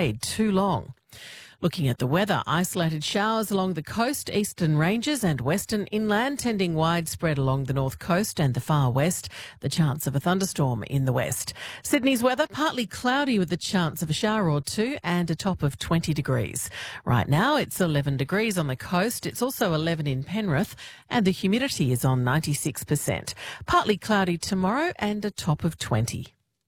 delayed too long. Looking at the weather, isolated showers along the coast, eastern ranges and western inland, tending widespread along the north coast and the far west. The chance of a thunderstorm in the west. Sydney's weather, partly cloudy with the chance of a shower or two and a top of 20 degrees. Right now it's 11 degrees on the coast. It's also 11 in Penrith and the humidity is on 96%. Partly cloudy tomorrow and a top of 20.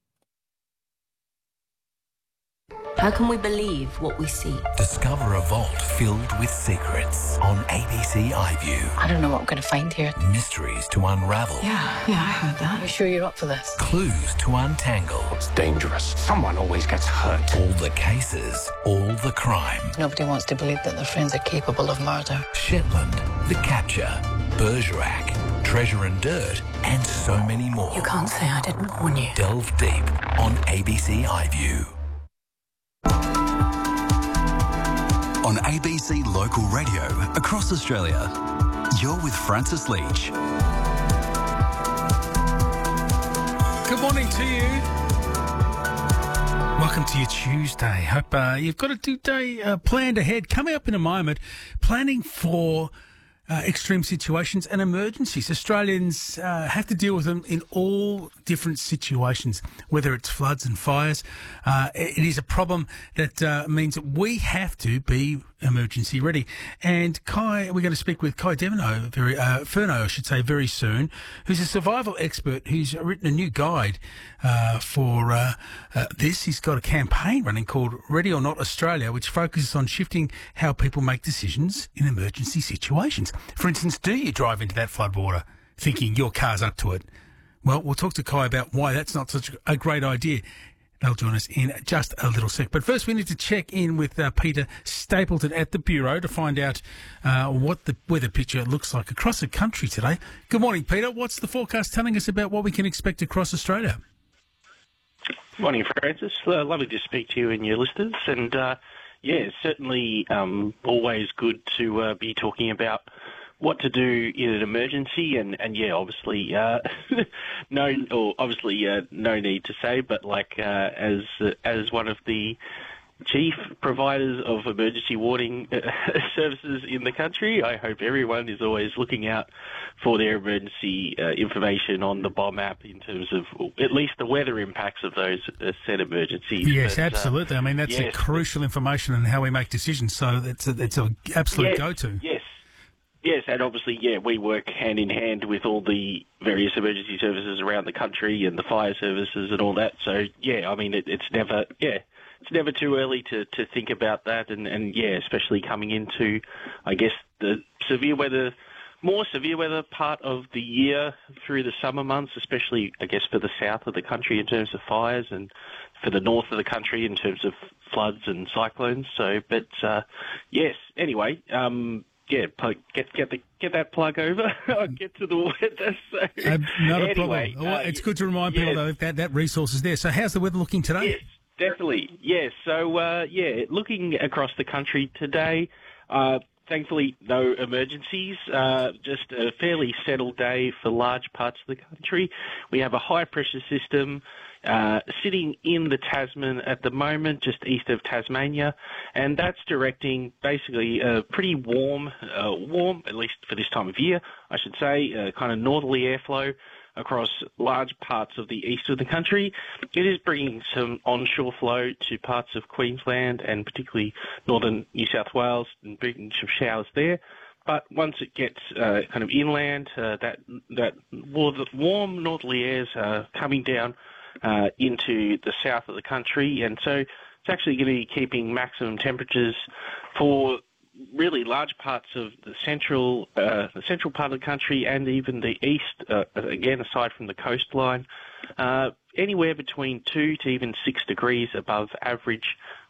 How can we believe what we see? Discover a vault filled with secrets on ABC iView. I don't know what I'm going to find here. Mysteries to unravel. Yeah, I heard that. Are you sure you're up for this? Clues to untangle. It's dangerous. Someone always gets hurt. All the cases, all the crime. Nobody wants to believe that their friends are capable of murder. Shetland, The Capture, Bergerac, Treasure and Dirt, and so many more. You can't say I didn't warn you. Delve deep on ABC iView. On ABC Local Radio across Australia, you're with Francis Leach. Good morning to you. Welcome to your Tuesday. Hope you've got a good day planned ahead. Coming up in a moment, planning for extreme situations and emergencies. Australians have to deal with them in all different situations, whether it's floods and fires. It is a problem that means that we have to be emergency ready. And we're going to speak with Kai Furneaux, very soon, who's a survival expert who's written a new guide for this. He's got a campaign running called Ready or Not Australia, which focuses on shifting how people make decisions in emergency situations. For instance, do you drive into that floodwater thinking your car's up to it? Well, we'll talk to Kai about why that's not such a great idea. They'll join us in just a little sec. But first, we need to check in with Peter Stapleton at the Bureau to find out what the weather picture looks like across the country today. Good morning, Peter. What's the forecast telling us about what we can expect across Australia? Morning, Francis. Lovely to speak to you and your listeners. And, certainly always good to be talking about what to do in an emergency, and obviously, no need to say, but as one of the chief providers of emergency warning services in the country, I hope everyone is always looking out for their emergency information on the BOM app in terms of at least the weather impacts of those said emergencies. Yes, absolutely. I mean, that's a crucial information in how we make decisions, so it's an absolute go-to. Yes, and obviously, we work hand in hand with all the various emergency services around the country and the fire services and all that. So, I mean, it's never too early to think about that, and especially coming into, I guess, the more severe weather part of the year through the summer months, especially, I guess, for the south of the country in terms of fires and for the north of the country in terms of floods and cyclones. So, but, yes, anyway, get that plug over. I'll get to the weather. So. Not a problem. It's good to remind people, though, that resource is there. So how's the weather looking today? Yes, definitely. Yes. So, looking across the country today, thankfully no emergencies, just a fairly settled day for large parts of the country. We have a high-pressure system sitting in the Tasman at the moment, just east of Tasmania, and that's directing basically a pretty warm, at least for this time of year, I should say, kind of northerly airflow across large parts of the east of the country. It is bringing some onshore flow to parts of Queensland and particularly northern New South Wales, and bringing some showers there. But once it gets kind of inland, that warm northerly airs are coming down into the south of the country, and so it's actually going to be keeping maximum temperatures for really large parts of the central part of the country and even the east, again, aside from the coastline, anywhere between 2 to even 6 degrees above average